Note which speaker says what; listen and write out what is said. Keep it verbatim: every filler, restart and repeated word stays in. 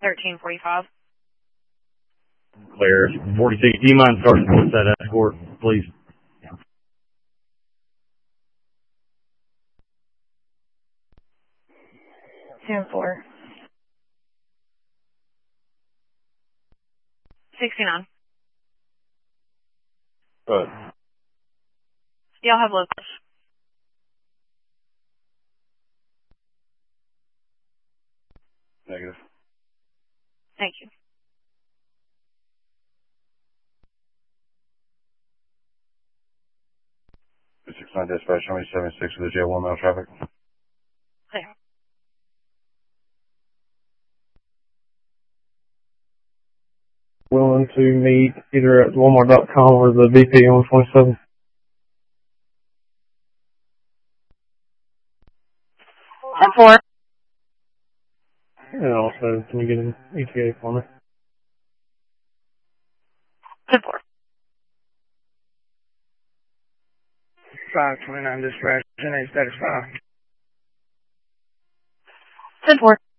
Speaker 1: thirteen forty-five.
Speaker 2: Clear. forty-six, do you mind starting with that escort, please?
Speaker 1: ten four. sixty-nine.
Speaker 2: Good.
Speaker 1: Y'all have locals.
Speaker 2: Negative.
Speaker 1: Thank you.
Speaker 2: six nine dispatch, show me seven six for the J one mile traffic.
Speaker 1: Clear.
Speaker 3: Willing to meet either at Walmart dot com or the V P on twenty-seven.
Speaker 1: ten four.
Speaker 3: And also, can you get an E T A for me?
Speaker 1: ten four.
Speaker 3: five twenty-nine dispatch, N A status five.
Speaker 1: ten four.